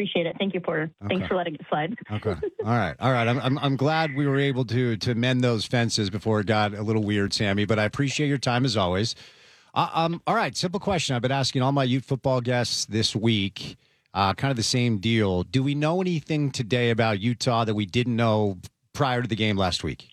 appreciate it. Thank you, Porter. Okay. Thanks for letting it slide. Okay. All right. I'm glad we were able to mend those fences before it got a little weird, Sammy, but I appreciate your time as always. All right. Simple question. I've been asking all my youth football guests this week, kind of the same deal. Do we know anything today about Utah that we didn't know prior to the game last week?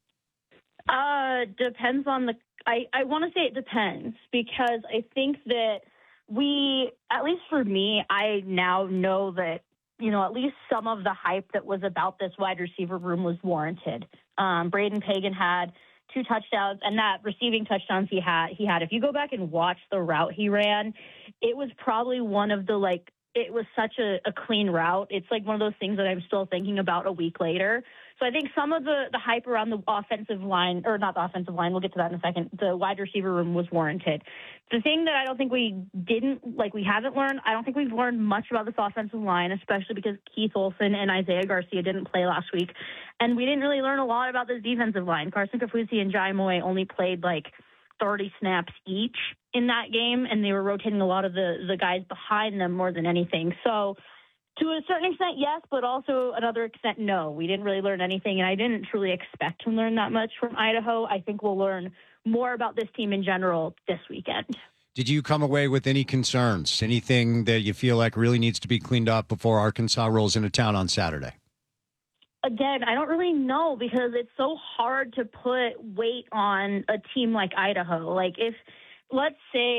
Depends on I want to say it depends, because I think that at least for me, I now know that, at least some of the hype that was about this wide receiver room was warranted. Braden Pagan had 2 touchdowns, and that receiving touchdowns he had, if you go back and watch the route he ran, it was probably one of the, it was such a clean route. It's like one of those things that I'm still thinking about a week later. So I think some of the hype around the offensive line, or not the offensive line, we'll get to that in a second, the wide receiver room was warranted. The thing that I don't think we haven't learned, I don't think we've learned much about this offensive line, especially because Keith Olson and Isaiah Garcia didn't play last week. And we didn't really learn a lot about this defensive line. Carson Kafusi and Jai Moy only played 30 snaps each in that game, and they were rotating a lot of the guys behind them more than anything. So to a certain extent, yes, but also another extent, no. We didn't really learn anything, and I didn't truly expect to learn that much from Idaho. I think we'll learn more about this team in general this weekend. Did you come away with any concerns? Anything that you feel like really needs to be cleaned up before Arkansas rolls into town on Saturday? Again, I don't really know, because it's so hard to put weight on a team like Idaho. If let's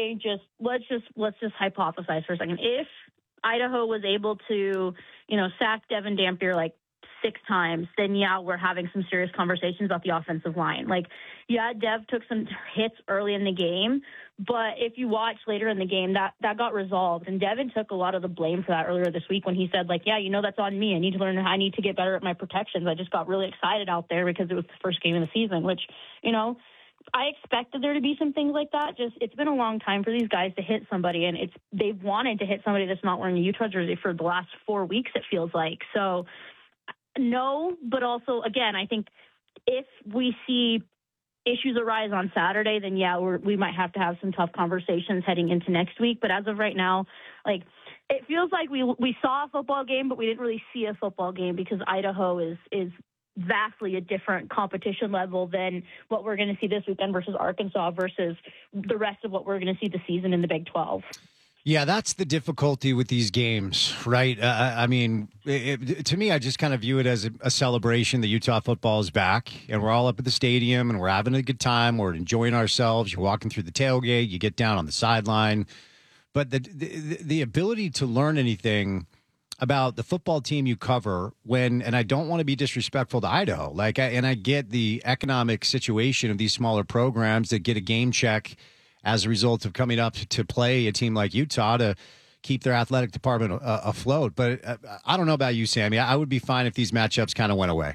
just hypothesize for a second. If Idaho was able to, sack Devin Dampier 6 times, then yeah, we're having some serious conversations about the offensive line. Dev took some hits early in the game, but if you watch later in the game, that got resolved. And Devin took a lot of the blame for that earlier this week when he said, that's on me. I need to get better at my protections. I just got really excited out there because it was the first game of the season, which, I expected there to be some things like that. Just, it's been a long time for these guys to hit somebody, and they've wanted to hit somebody that's not wearing a Utah jersey for the last 4 weeks, it feels like. So no, but also, again, I think if we see issues arise on Saturday, then yeah, we might have to have some tough conversations heading into next week. But as of right now, it feels like we saw a football game, but we didn't really see a football game, because Idaho is vastly a different competition level than what we're going to see this weekend versus Arkansas versus the rest of what we're going to see this season in the Big 12. Yeah, that's the difficulty with these games, right? To me, I just kind of view it as a celebration that Utah football is back, and we're all up at the stadium, and we're having a good time. We're enjoying ourselves. You're walking through the tailgate. You get down on the sideline. But the ability to learn anything about the football team you cover and I don't want to be disrespectful to Idaho, I get the economic situation of these smaller programs that get a game check as a result of coming up to play a team like Utah to keep their athletic department afloat. But I don't know about you, Sammy. I would be fine if these matchups kind of went away.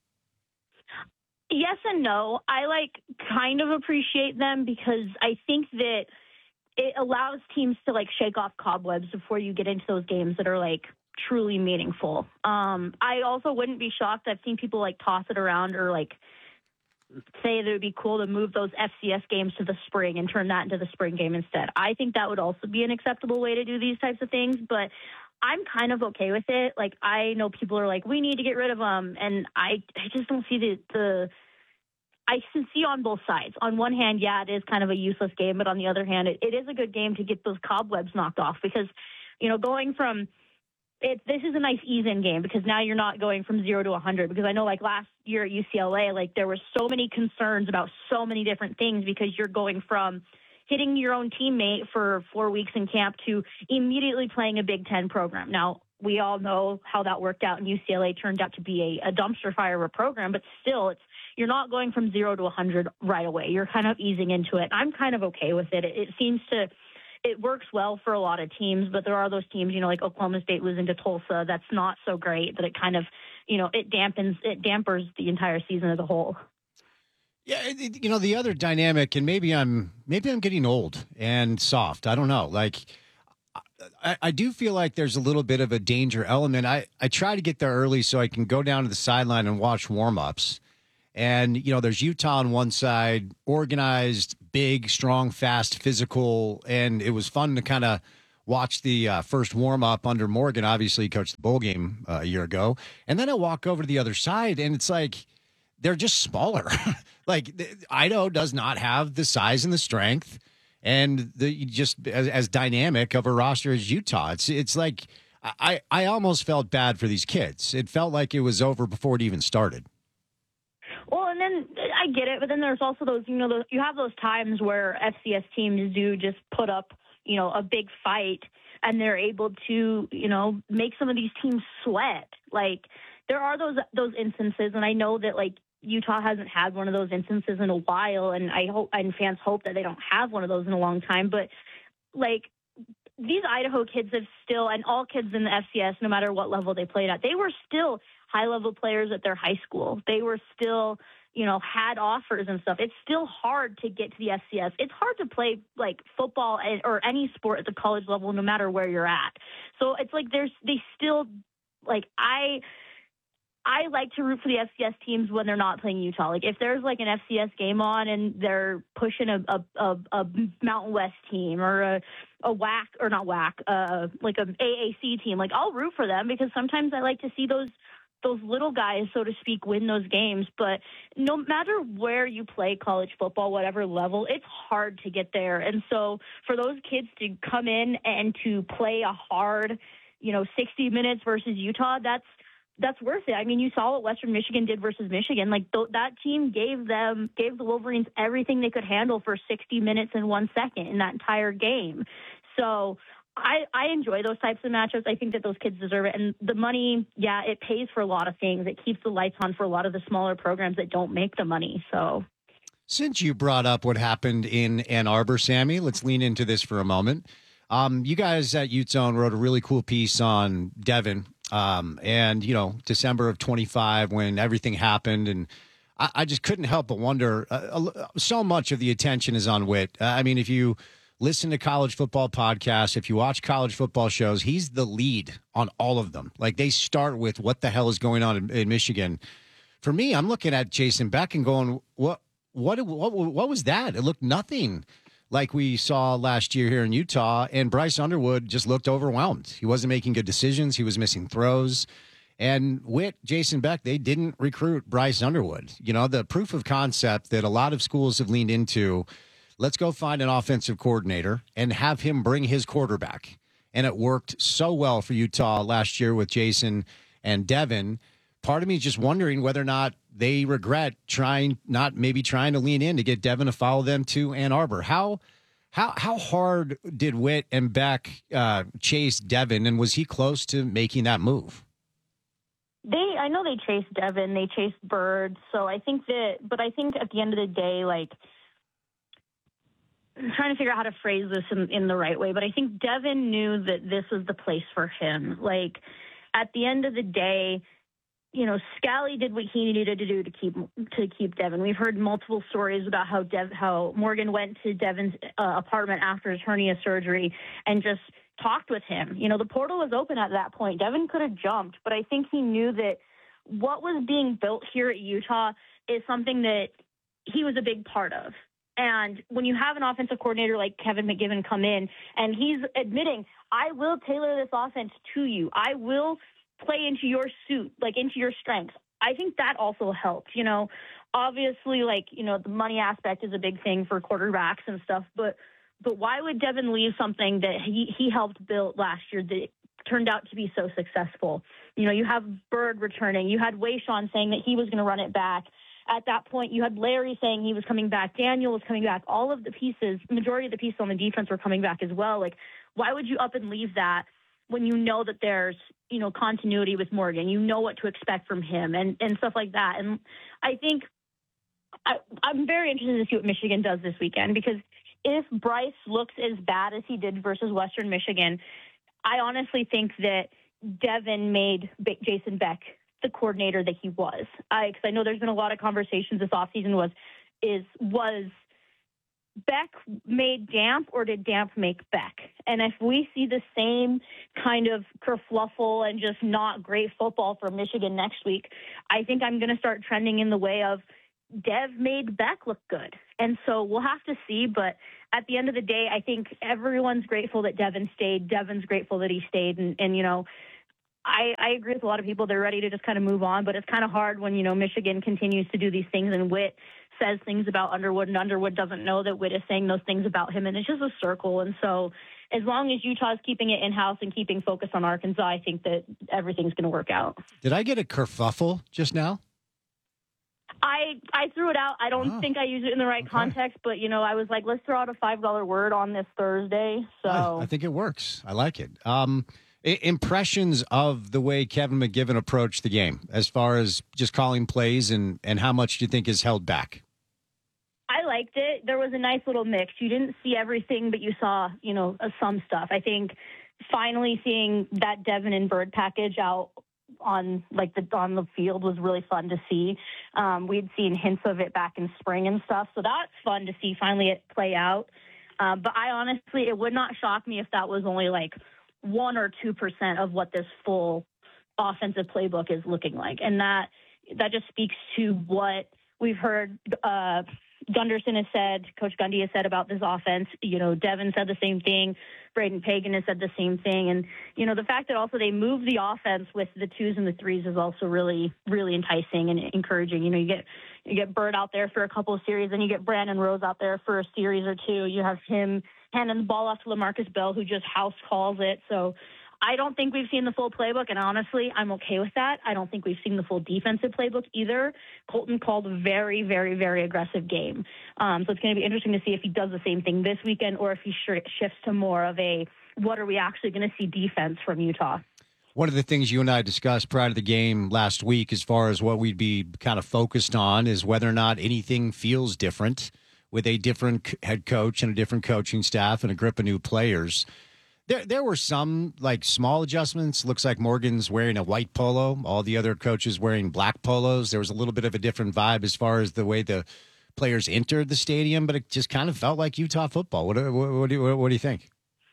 Yes and no. I kind of appreciate them, because I think that it allows teams to shake off cobwebs before you get into those games that are truly meaningful. I also wouldn't be shocked. I've seen people toss it around or say that it would be cool to move those FCS games to the spring and turn that into the spring game instead. I think that would also be an acceptable way to do these types of things, but I'm kind of okay with it. I know people are we need to get rid of them, and I just don't see I can see on both sides. On one hand, yeah, it is kind of a useless game, but on the other hand, it is a good game to get those cobwebs knocked off, because, going from this is a nice ease-in game, because now you're not going from 0 to 100. Because I know, last year at UCLA, there were so many concerns about so many different things, because you're going from hitting your own teammate for 4 weeks in camp to immediately playing a Big Ten program. Now, we all know how that worked out, and UCLA turned out to be a dumpster fire of a program, but still, you're not going from 0 to 100 right away. You're kind of easing into it. I'm kind of okay with it. It seems to it works well for a lot of teams, but there are those teams, like Oklahoma State losing to Tulsa, that's not so great, that it kind of, it dampers the entire season as a whole. Yeah, the other dynamic, and maybe I'm getting old and soft. I don't know. I do feel like there's a little bit of a danger element. I try to get there early so I can go down to the sideline and watch warm-ups. And, there's Utah on one side, organized, big, strong, fast, physical, and it was fun to kind of watch the first warm up under Morgan. Obviously, he coached the bowl game a year ago. And then I walk over to the other side, and it's like they're just smaller. Idaho does not have the size and the strength and just as dynamic of a roster as Utah. It's like I almost felt bad for these kids. It felt like it was over before it even started. Well, and then I get it, but then there's also those, you have those times where FCS teams do just put up, a big fight, and they're able to, make some of these teams sweat. Like, there are those instances, and I know that, like, Utah hasn't had one of those instances in a while, and fans hope that they don't have one of those in a long time. But, like, these Idaho kids have still, and all kids in the FCS, no matter what level they played at, they were still high-level players at their high school. They were still, had offers and stuff. It's still hard to get to the FCS. It's hard to play, like, football or any sport at the college level, no matter where you're at. So it's like they still, like, I like to root for the FCS teams when they're not playing Utah. Like, if there's, like, an FCS game on and they're pushing a Mountain West team or a WAC, or not WAC, like an AAC team, like, I'll root for them, because sometimes I like to see those little guys, so to speak, win those games. But no matter where you play college football, whatever level, it's hard to get there. And so for those kids to come in and to play a hard, 60 minutes versus Utah, that's worth it. I mean, you saw what Western Michigan did versus Michigan. Like, that team gave the Wolverines everything they could handle for 60 minutes and 1 second in that entire game. So I enjoy those types of matchups. I think that those kids deserve it. And the money, yeah, it pays for a lot of things. It keeps the lights on for a lot of the smaller programs that don't make the money. So, since you brought up what happened in Ann Arbor, Sammy, let's lean into this for a moment. You guys at Ute Zone wrote a really cool piece on Devin. And, December of 25, when everything happened, and I just couldn't help but wonder, so much of the attention is on Whit. I mean, if you listen to college football podcasts, if you watch college football shows, he's the lead on all of them. Like, they start with what the hell is going on in Michigan. For me, I'm looking at Jason Beck and going, what was that? It looked nothing like we saw last year here in Utah, and Bryce Underwood just looked overwhelmed. He wasn't making good decisions. He was missing throws. And Whit, Jason Beck, they didn't recruit Bryce Underwood. The proof of concept that a lot of schools have leaned into, let's go find an offensive coordinator and have him bring his quarterback. And it worked so well for Utah last year with Jason and Devin. Part of me is just wondering whether or not they regret trying to lean in to get Devin to follow them to Ann Arbor. How hard did Whit and Beck chase Devin, and was he close to making that move? I know they chased Devin, they chased Bird. So I think but I think at the end of the day, like, I'm trying to figure out how to phrase this in the right way, but I think Devin knew that this was the place for him. Like, at the end of the day, Scally did what he needed to do to keep Devin. We've heard multiple stories about how Morgan went to Devin's apartment after his hernia surgery and just talked with him. The portal was open at that point. Devin could have jumped, but I think he knew that what was being built here at Utah is something that he was a big part of. And when you have an offensive coordinator like Kevin McGiven come in and he's admitting, I will tailor this offense to you, I will play into your suit, like into your strengths, I think that also helped. Obviously, like, the money aspect is a big thing for quarterbacks and stuff, but why would Devin leave something that he helped build last year that turned out to be so successful? You have Bird returning, you had Wayshawn saying that he was going to run it back. At that point, you had Larry saying he was coming back. Daniel was coming back. All of the pieces, majority of the pieces on the defense were coming back as well. Like, why would you up and leave that when you know that there's, continuity with Morgan? You know what to expect from him and stuff like that. And I think I'm very interested to see what Michigan does this weekend, because if Bryce looks as bad as he did versus Western Michigan, I honestly think that Devin made Jason Beck the coordinator that he was. Because I know there's been a lot of conversations this offseason was Beck made Damp, or did Damp make Beck? And if we see the same kind of kerfluffle and just not great football from Michigan next week, I think I'm going to start trending in the way of Dev made Beck look good. And so we'll have to see. But at the end of the day, I think everyone's grateful that Devin stayed. Devin's grateful that he stayed. And I agree with a lot of people. They're ready to just kind of move on. But it's kind of hard when, Michigan continues to do these things and Witt says things about Underwood and Underwood doesn't know that Witt is saying those things about him. And it's just a circle. And so as long as Utah's keeping it in-house and keeping focus on Arkansas, I think that everything's going to work out. Did I get a kerfuffle just now? I threw it out. I don't think I used it in the right context, but, I was like, let's throw out a $5 word on this Thursday. So I think it works. I like it. Impressions of the way Kevin McGiven approached the game as far as just calling plays and how much do you think is held back? I liked it. There was a nice little mix. You didn't see everything, but you saw, some stuff. I think finally seeing that Devin and Bird package out on the field was really fun to see. We'd seen hints of it back in spring and stuff, so that's fun to see finally it play out. But I honestly, it would not shock me if that was only like 1 or 2% of what this full offensive playbook is looking like, and that just speaks to what we've heard. Gunderson has said, Coach Gundy has said about this offense. Devin said the same thing. Braden Pagan has said the same thing. And, the fact that also they move the offense with the 2s and the 3s is also really, really enticing and encouraging. You get Bird out there for a couple of series, and you get Brandon Rose out there for a series or two. You have him handing the ball off to LaMarcus Bell, who just house calls it. So I don't think we've seen the full playbook, and honestly, I'm okay with that. I don't think we've seen the full defensive playbook either. Colton called a very, very, very aggressive game. So it's going to be interesting to see if he does the same thing this weekend or if he shifts to more of a what are we actually going to see defense from Utah. One of the things you and I discussed prior to the game last week as far as what we'd be kind of focused on is whether or not anything feels different with a different head coach and a different coaching staff and a group of new players. There were some like small adjustments. Looks like Morgan's wearing a white polo. All the other coaches wearing black polos. There was a little bit of a different vibe as far as the way the players entered the stadium, but it just kind of felt like Utah football. What do you think?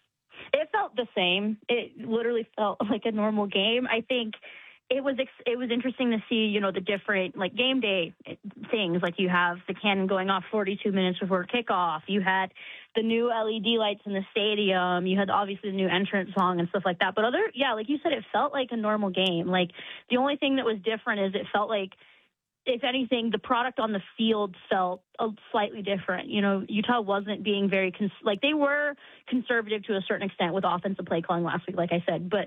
It felt the same. It literally felt like a normal game. I think it was interesting to see, the different like game day things. Like you have the cannon going off 42 minutes before kickoff. You had the new LED lights in the stadium. You had obviously the new entrance song and stuff like that. But like you said, it felt like a normal game. Like the only thing that was different is it felt like, if anything, the product on the field felt slightly different. Utah wasn't being very they were conservative to a certain extent with offensive play calling last week, like I said. But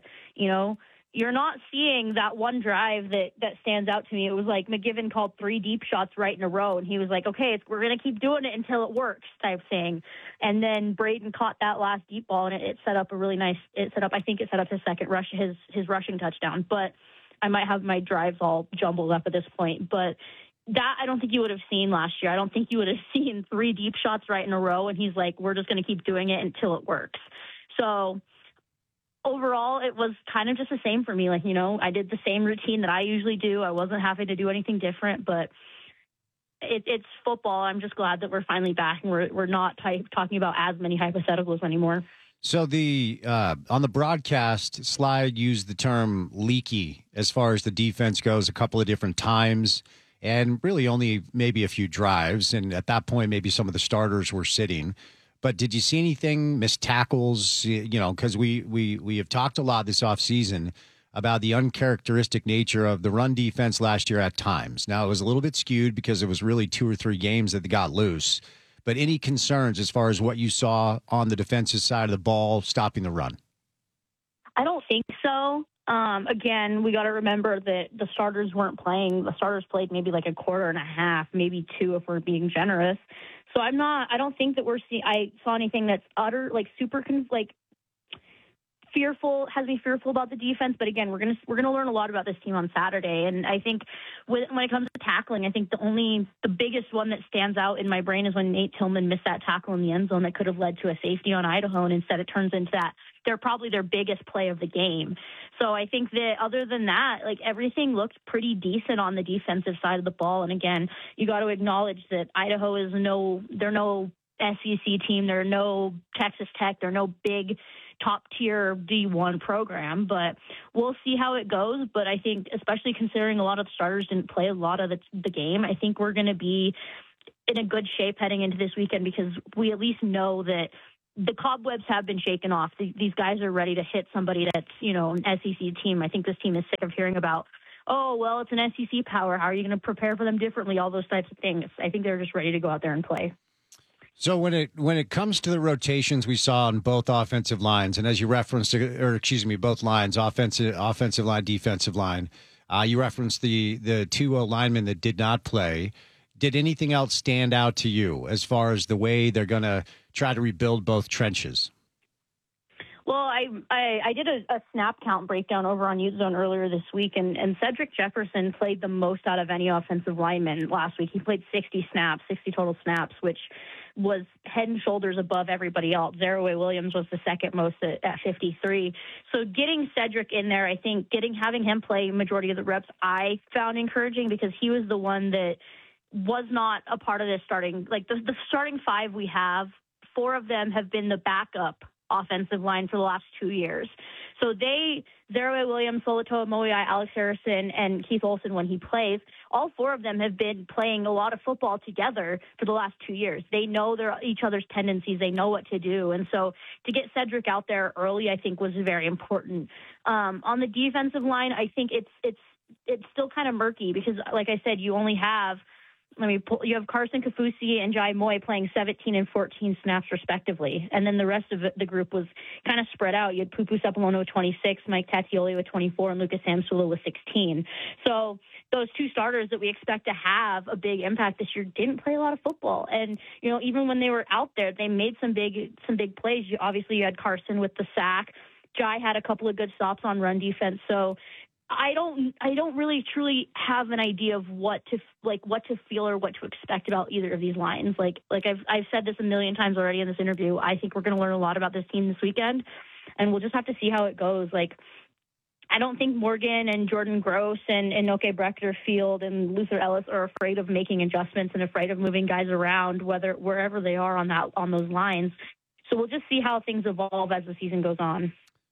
you're not seeing that one drive that stands out to me. It was like McGiven called 3 deep shots right in a row, and he was like, okay, we're going to keep doing it until it works type thing. And then Braden caught that last deep ball, and it set up a really nice – I think it set up his second rush, his rushing touchdown. But I might have my drives all jumbled up at this point. But that I don't think you would have seen last year. I don't think you would have seen 3 deep shots right in a row, and he's like, we're just going to keep doing it until it works. So – overall, it was kind of just the same for me. I did the same routine that I usually do. I wasn't having to do anything different, but it's football. I'm just glad that we're finally back and we're not talking about as many hypotheticals anymore. So on the broadcast, Slide used the term leaky as far as the defense goes a couple of different times and really only maybe a few drives. And at that point, maybe some of the starters were sitting. But did you see anything, missed tackles? Because we have talked a lot this offseason about the uncharacteristic nature of the run defense last year at times. Now, it was a little bit skewed because it was really 2 or 3 games that they got loose. But any concerns as far as what you saw on the defensive side of the ball stopping the run? I don't think so. Again, we got to remember that the starters weren't playing. The starters played maybe like a quarter and a half, maybe 2 if we're being generous. So I don't think that I saw anything that's super fearful, has me fearful about the defense. But again, we're going to learn a lot about this team on Saturday. And I think when it comes to tackling, I think the biggest one that stands out in my brain is when Nate Tillman missed that tackle in the end zone that could have led to a safety on Idaho. And instead it turns into that. They're probably their biggest play of the game. So I think that other than that, everything looked pretty decent on the defensive side of the ball. And again, you got to acknowledge that Idaho is they're no SEC team. They're no Texas Tech. They're no big top tier D1 program, but we'll see how it goes. But I think, especially considering a lot of the starters didn't play a lot of the game, I think we're going to be in a good shape heading into this weekend because we at least know that the cobwebs have been shaken off. These guys are ready to hit somebody that's, an SEC team. I think this team is sick of hearing about, oh, well, it's an SEC power. How are you going to prepare for them differently? All those types of things. I think they're just ready to go out there and play. So when it comes to the rotations we saw on both offensive lines, and as you referenced, both lines, offensive line, defensive line, you referenced the two linemen that did not play. Did anything else stand out to you as far as the way they're going to try to rebuild both trenches? Well, I did a snap count breakdown over on Youth Zone earlier this week, and Cedric Jefferson played the most out of any offensive lineman last week. He played 60 total snaps, which was head and shoulders above everybody else. Zeraway Williams was the second most at 53. So getting Cedric in there, I think having him play majority of the reps, I found encouraging because he was the one that was not a part of this starting. Like the starting five we have, 4 of them have been the backup offensive line for the last 2 years. So Zeraway Williams, Solatoa Moiai, Alex Harrison, and Keith Olson, when he plays, all 4 of them have been playing a lot of football together for the last 2 years. They know each other's tendencies. They know what to do. And so to get Cedric out there early, I think was very important. On the defensive line, I think it's still kind of murky because, like I said, you only have you have Carson Kafusi and Jai Moy playing 17 and 14 snaps respectively. And then the rest of the group was kind of spread out. You had Pupu Sepulveda with 26, Mike Tatioli with 24, and Lucas Samsula with 16. So those 2 starters that we expect to have a big impact this year didn't play a lot of football. And, even when they were out there, they made some big plays. Obviously, you had Carson with the sack. Jai had a couple of good stops on run defense. So I don't really truly have an idea of what to feel or what to expect about either of these lines. Like I've said this a million times already in this interview. I think we're going to learn a lot about this team this weekend, and we'll just have to see how it goes. Like, I don't think Morgan and Jordan Gross and Noke Breckterfield and Luther Ellis are afraid of making adjustments and afraid of moving guys around, wherever they are on those lines. So we'll just see how things evolve as the season goes on.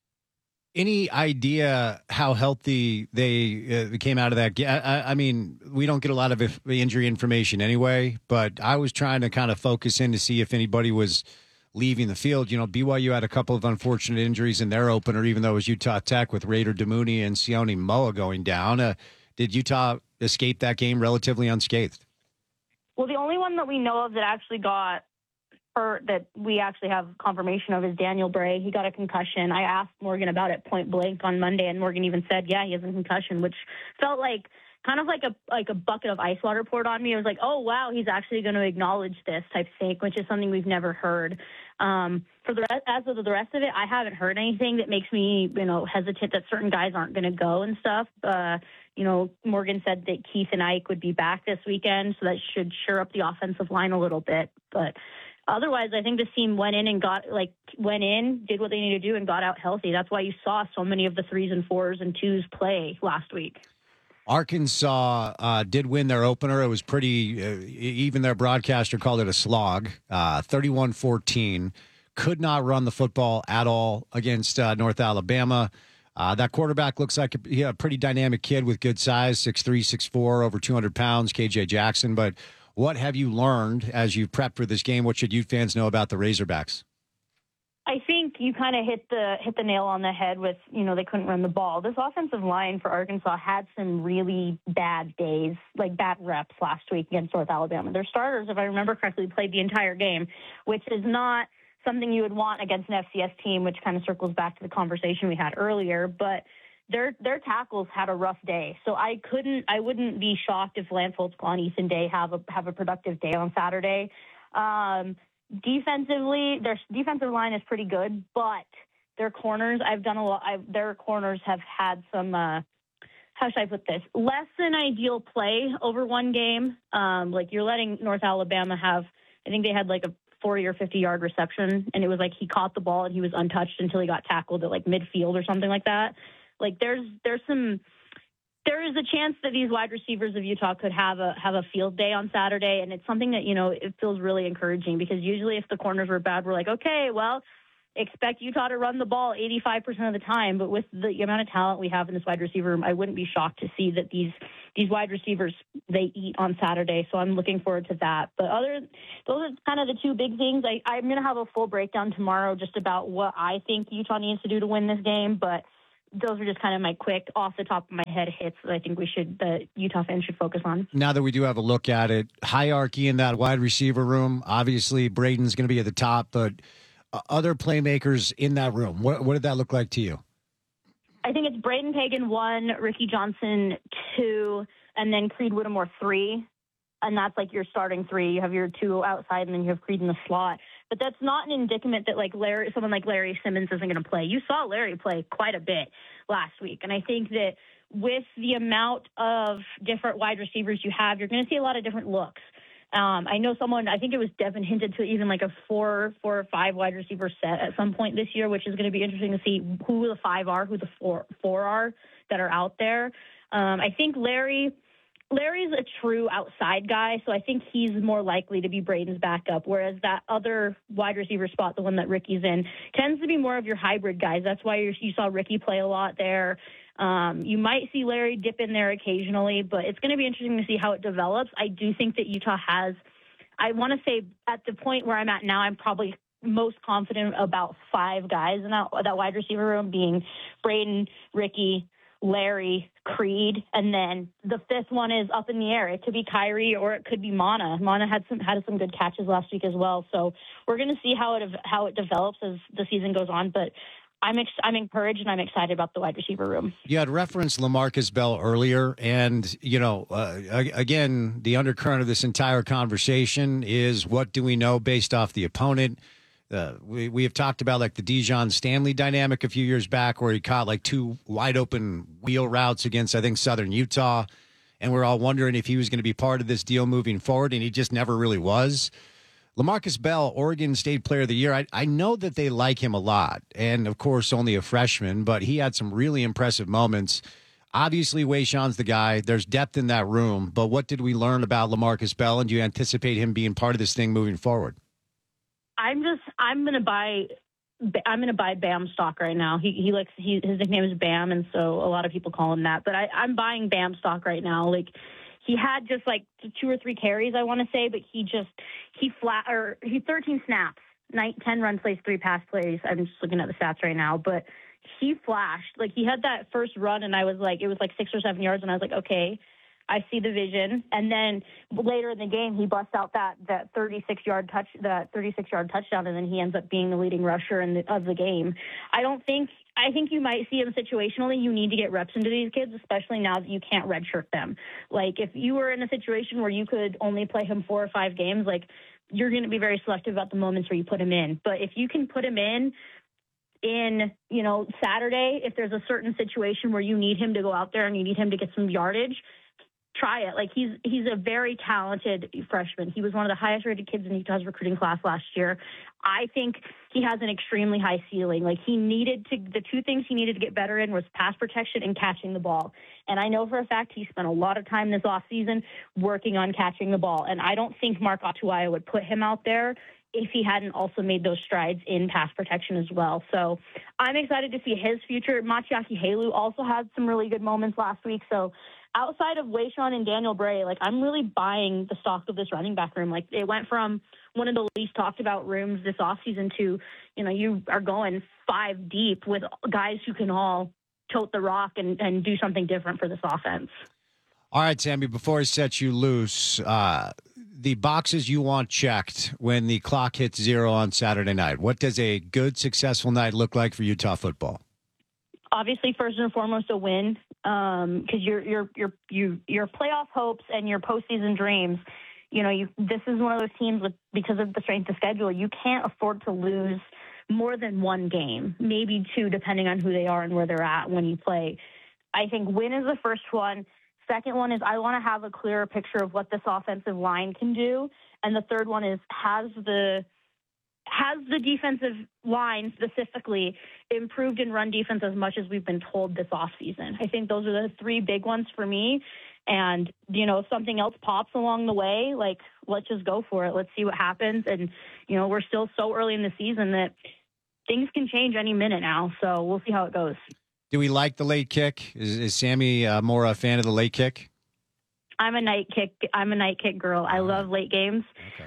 Any idea how healthy they came out of that game? I mean, we don't get a lot of injury information anyway, but I was trying to kind of focus in to see if anybody was leaving the field. BYU had a couple of unfortunate injuries in their opener, even though it was Utah Tech with Raider Damuni and Sione Moa going down. Did Utah escape that game relatively unscathed? Well, the only one that we know of that actually got hurt, that we actually have confirmation of, is Daniel Bray. He got a concussion. I asked Morgan about it point blank on Monday, and Morgan even said, yeah, he has a concussion, which felt like kind of like a bucket of ice water poured on me. I was like, oh, wow, he's actually going to acknowledge this type thing, which is something we've never heard. For the rest, as of the rest of it, I haven't heard anything that makes me, hesitant that certain guys aren't going to go and stuff. Morgan said that Keith and Ike would be back this weekend, so that should shore up the offensive line a little bit. But otherwise, I think this team went in, did what they needed to do, and got out healthy. That's why you saw so many of the 3s and 4s and 2s play last week. Arkansas did win their opener. It was pretty, even their broadcaster called it a slog, 31-14. Could not run the football at all against North Alabama. That quarterback looks like a pretty dynamic kid with good size, 6'3", 6'4", over 200 pounds, KJ Jackson. But what have you learned as you prep for this game? What should Ute fans know about the Razorbacks? I think you kind of hit the nail on the head with, they couldn't run the ball. This offensive line for Arkansas had some really bad days, like bad reps last week against North Alabama. Their starters, if I remember correctly, played the entire game, which is not something you would want against an FCS team, which kind of circles back to the conversation we had earlier. But their tackles had a rough day. So I wouldn't be shocked if Lance Holtzclaw and Ethan Day have a productive day on Saturday. Defensively, their defensive line is pretty good, but their corners, their corners have had some, how should I put this, less than ideal play over one game. Like, you're letting North Alabama have, I think they had like a 40 or 50-yard reception, and it was like he caught the ball and he was untouched until he got tackled at like midfield or something like that. Like, there is a chance that these wide receivers of Utah could have a field day on Saturday, and it's something that, it feels really encouraging, because usually if the corners were bad, we're like, okay, well, expect Utah to run the ball 85% of the time, but with the amount of talent we have in this wide receiver room, I wouldn't be shocked to see that these wide receivers, they eat on Saturday. So I'm looking forward to that. But those are kind of the two big things. I'm going to have a full breakdown tomorrow just about what I think Utah needs to do to win this game. But those are just kind of my quick, off the top of my head hits that I think the Utah fans should focus on. Now that we do have a look at it, hierarchy in that wide receiver room, obviously Braden's going to be at the top, but other playmakers in that room, what did that look like to you? I think it's Braden Pagan 1, Ricky Johnson 2, and then Creed Whittemore 3. And that's like your starting 3. You have your 2 outside, and then you have Creed in the slot. But that's not an indictment that someone like Larry Simmons isn't going to play. You saw Larry play quite a bit last week. And I think that with the amount of different wide receivers you have, you're going to see a lot of different looks. I know I think it was Devin hinted to even like a 4 or 5 wide receiver set at some point this year, which is going to be interesting to see who the 5 are, who the four are that are out there. I think Larry's a true outside guy, so I think he's more likely to be Braden's backup, whereas that other wide receiver spot, the one that Ricky's in, tends to be more of your hybrid guys. That's why you saw Ricky play a lot there. You might see Larry dip in there occasionally, but it's going to be interesting to see how it develops. I do think that Utah I want to say at the point where I'm at now, I'm probably most confident about 5 guys in that wide receiver room, being Braden, Ricky, Larry, Creed, and then the 5th one is up in the air. It could be Kyrie or it could be Mana. Mana had some good catches last week as well. So we're going to see how it develops as the season goes on. But I'm encouraged and I'm excited about the wide receiver room. You had referenced LaMarcus Bell earlier, and again, the undercurrent of this entire conversation is what do we know based off the opponent. We have talked about like the Dijon Stanley dynamic a few years back where he caught like 2 wide open wheel routes against, I think, Southern Utah. And we're all wondering if he was going to be part of this deal moving forward. And he just never really was. LaMarcus Bell, Oregon State Player of the Year. I know that they like him a lot. And of course, only a freshman, but he had some really impressive moments. Obviously, Weishawn's the guy. There's depth in that room. But what did we learn about LaMarcus Bell? And do you anticipate him being part of this thing moving forward? I'm gonna buy Bam stock right now. His nickname is Bam, and so a lot of people call him that. But I'm buying Bam stock right now. Like, he had just like 2 or 3 carries, I want to say, but he 13 snaps, 10 run plays, 3 pass plays. I'm just looking at the stats right now, but he flashed. Like, he had that first run, and it was like 6 or 7 yards, and I was like, okay, I see the vision. And then later in the game, he busts out that 36-yard touchdown, and then he ends up being the leading rusher of the game. I think you might see him situationally. You need to get reps into these kids, especially now that you can't redshirt them. Like, if you were in a situation where you could only play him 4 or 5 games, like, you're going to be very selective about the moments where you put him in. But if you can put him in Saturday, if there's a certain situation where you need him to go out there and you need him to get some yardage, try it. Like, he's a very talented freshman. He was one of the highest rated kids in Utah's recruiting class last year. I think he has an extremely high ceiling. Like, the 2 things he needed to get better in was pass protection and catching the ball. And I know for a fact he spent a lot of time this offseason working on catching the ball. And I don't think Mark Atuaia would put him out there if he hadn't also made those strides in pass protection as well. So I'm excited to see his future. Matiaki Halu also had some really good moments last week. So outside of Weishawn and Daniel Bray, like, I'm really buying the stock of this running back room. Like, it went from one of the least talked about rooms this offseason to, you are going 5 deep with guys who can all tote the rock and do something different for this offense. All right, Sammy, before I set you loose, the boxes you want checked when the clock hits 0 on Saturday night. What does a good, successful night look like for Utah football? Obviously, first and foremost, a win, because your playoff hopes and your postseason dreams. This is one of those teams because of the strength of schedule, you can't afford to lose more than 1 game, maybe 2, depending on who they are and where they're at when you play. I think win is the first one. Second one is I want to have a clearer picture of what this offensive line can do, and the third one is has the defensive line specifically improved in run defense as much as we've been told this offseason? I think those are the 3 big ones for me. And, if something else pops along the way, like, let's just go for it. Let's see what happens. And, we're still so early in the season that things can change any minute now, so we'll see how it goes. Do we like the late kick? Is Sammy more a fan of the late kick? I'm a night kick girl. I love late games. Okay.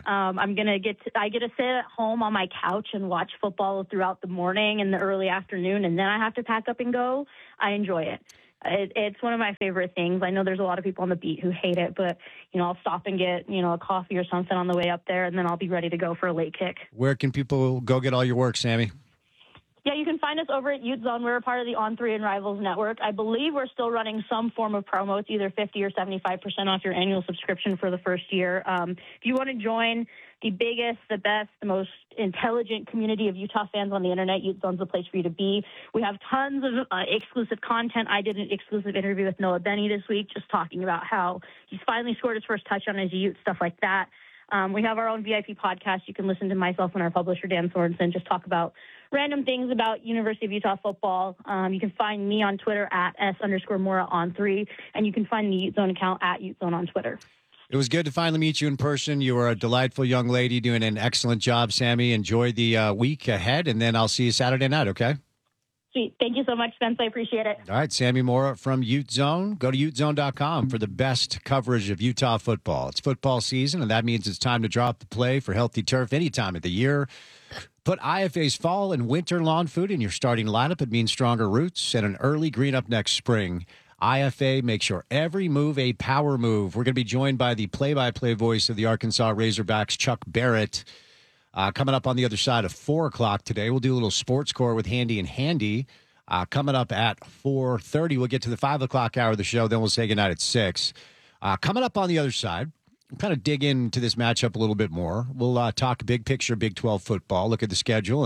I get to sit at home on my couch and watch football throughout the morning and the early afternoon, and then I have to pack up and go. I enjoy it. It's one of my favorite things. I know there's a lot of people on the beat who hate it, but I'll stop and get a coffee or something on the way up there, and then I'll be ready to go for a late kick. Where can people go get all your work, Sammy? Yeah, you can find us over at Ute Zone. We're a part of the On3 and Rivals network. I believe we're still running some form of promo. It's either 50 or 75% off your annual subscription for the first year. If you want to join the biggest, the best, the most intelligent community of Utah fans on the internet, Ute Zone's the place for you to be. We have tons of exclusive content. I did an exclusive interview with Noah Benny this week, just talking about how he's finally scored his first touchdown as a Ute, stuff like that. We have our own VIP podcast. You can listen to myself and our publisher, Dan Sorensen, just talk about random things about University of Utah football. You can find me on Twitter at S_Mora_on3, and you can find the Ute Zone account at Ute Zone on Twitter. It was good to finally meet you in person. You are a delightful young lady doing an excellent job, Sammy. Enjoy the week ahead, and then I'll see you Saturday night, okay? Sweet. Thank you so much, Spence. I appreciate it. All right, Sammy Mora from Ute Zone. Go to utezone.com for the best coverage of Utah football. It's football season, and that means it's time to drop the play for healthy turf any time of the year. Put IFA's fall and winter lawn food in your starting lineup. It means stronger roots and an early green up next spring. IFA makes your every move a power move. We're going to be joined by the play-by-play voice of the Arkansas Razorbacks, Chuck Barrett, coming up on the other side of 4 o'clock today. We'll do a little sports core with Handy and Handy. Coming up at 4:30, we'll get to the 5 o'clock hour of the show. Then we'll say goodnight at 6. Coming up on the other side, we'll kind of dig into this matchup a little bit more. We'll talk big picture Big 12 football, look at the schedule,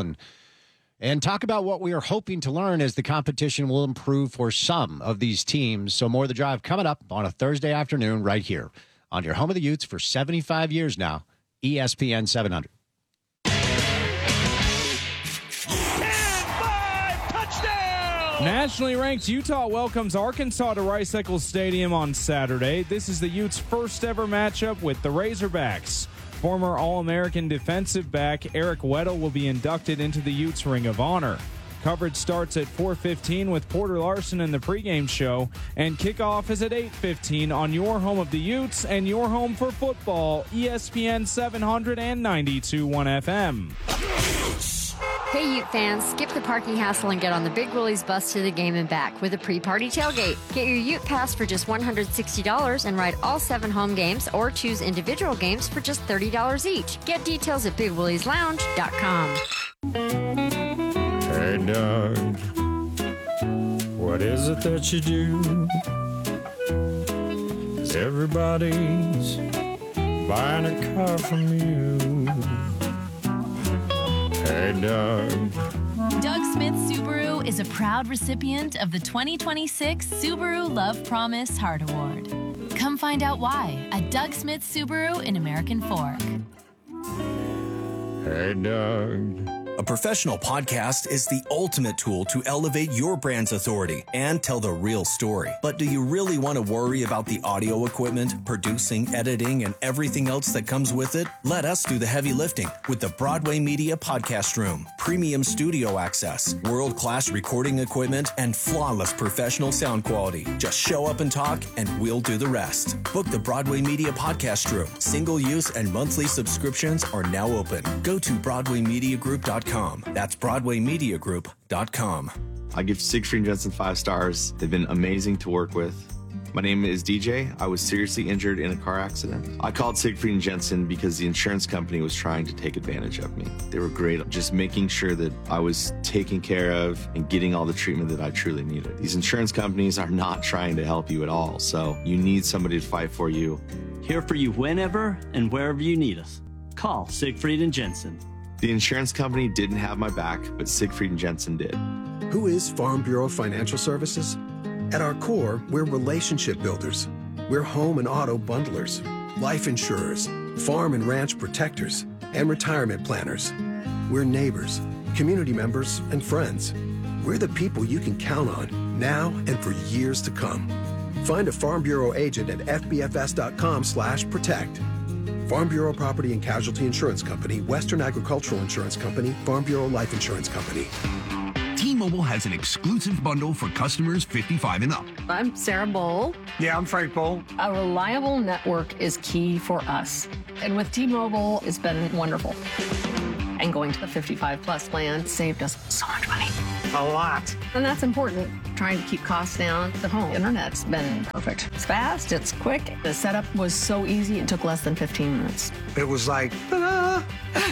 and talk about what we are hoping to learn as the competition will improve for some of these teams. So more of The Drive coming up on a Thursday afternoon right here on your home of the Utes for 75 years now, ESPN 700. Nationally ranked Utah welcomes Arkansas to Rice-Eccles Stadium on Saturday. This is the Utes' first ever matchup with the Razorbacks. Former All-American defensive back Eric Weddle will be inducted into the Utes Ring of Honor. Coverage starts at 4:15 with Porter Larson in the pregame show, and kickoff is at 8:15 on your home of the Utes and your home for football, ESPN 700 and 92.1 FM. Hey, Ute fans, skip the parking hassle and get on the Big Willie's bus to the game and back with a pre-party tailgate. Get your Ute pass for just $160 and ride all 7 home games or choose individual games for just $30 each. Get details at BigWilliesLounge.com. Hey, Doug, what is it that you do? 'Cause everybody's buying a car from you. Hey, Doug. Doug Smith Subaru is a proud recipient of the 2026 Subaru Love Promise Heart Award. Come find out why at Doug Smith Subaru in American Fork. Hey, Doug. A professional podcast is the ultimate tool to elevate your brand's authority and tell the real story. But do you really want to worry about the audio equipment, producing, editing, and everything else that comes with it? Let us do the heavy lifting with the Broadway Media Podcast Room. Premium studio access, world-class recording equipment, and flawless professional sound quality. Just show up and talk, and we'll do the rest. Book the Broadway Media Podcast Room. Single-use and monthly subscriptions are now open. Go to BroadwayMediaGroup.com. That's BroadwayMediaGroup.com. I give Siegfried & Jensen 5 stars. They've been amazing to work with. My name is DJ. I was seriously injured in a car accident. I called Siegfried & Jensen because the insurance company was trying to take advantage of me. They were great at just making sure that I was taken care of and getting all the treatment that I truly needed. These insurance companies are not trying to help you at all, so you need somebody to fight for you. Here for you whenever and wherever you need us. Call Siegfried & Jensen. The insurance company didn't have my back, but Siegfried & Jensen did. Who is Farm Bureau Financial Services? At our core, we're relationship builders. We're home and auto bundlers, life insurers, farm and ranch protectors, and retirement planners. We're neighbors, community members, and friends. We're the people you can count on now and for years to come. Find a Farm Bureau agent at fbfs.com/protect. Farm Bureau Property and Casualty Insurance Company, Western Agricultural Insurance Company, Farm Bureau Life Insurance Company. T-Mobile has an exclusive bundle for customers 55 and up. I'm Sarah Bowl. Yeah, I'm Frank Bowl. A reliable network is key for us. And with T-Mobile, it's been wonderful. And going to the 55-plus plan saved us so much money. A lot. And that's important. Trying to keep costs down. The home internet's been perfect. It's fast, it's quick. The setup was so easy, it took less than 15 minutes. It was like, ta-da!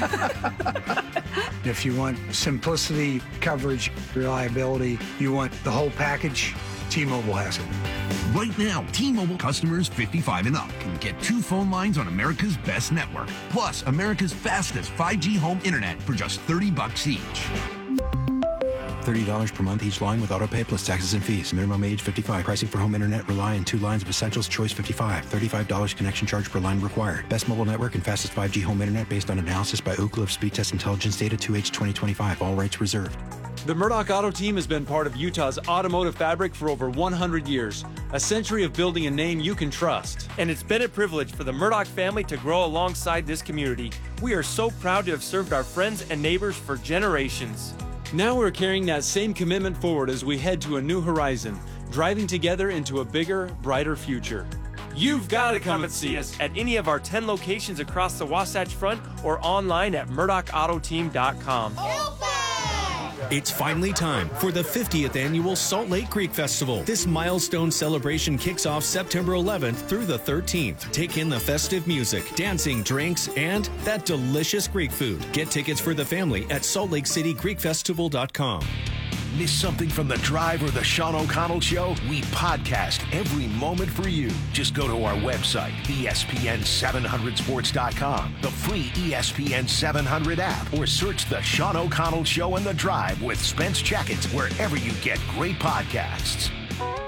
If you want simplicity, coverage, reliability, you want the whole package, T-Mobile has it. Right now, T-Mobile customers 55 and up can get 2 phone lines on America's best network, plus America's fastest 5G home internet for just $30 each. $30 per month each line with autopay plus taxes and fees. Minimum age 55. Pricing for home internet rely on 2 lines of Essentials Choice 55. $35 connection charge per line required. Best mobile network and fastest 5G home internet based on analysis by Ookla of Speed Test Intelligence data 2H 2025. All rights reserved. The Murdoch Auto Team has been part of Utah's automotive fabric for over 100 years, a century of building a name you can trust. And it's been a privilege for the Murdoch family to grow alongside this community. We are so proud to have served our friends and neighbors for generations. Now we're carrying that same commitment forward as we head to a new horizon, driving together into a bigger, brighter future. You've got to come and see us at any of our 10 locations across the Wasatch Front or online at murdochautoteme.com. It's finally time for the 50th annual Salt Lake Creek Festival. This milestone celebration kicks off September 11th through the 13th. Take in the festive music, dancing, drinks, and that delicious Greek food. Get tickets for the family at SaltLakeCityGreekFestival.com. Miss something from The Drive or The Sean O'Connell Show? We podcast every moment for you. Just go to our website, ESPN700sports.com, the free ESPN 700 app, or search The Sean O'Connell Show and The Drive with Spence Checkett wherever you get great podcasts.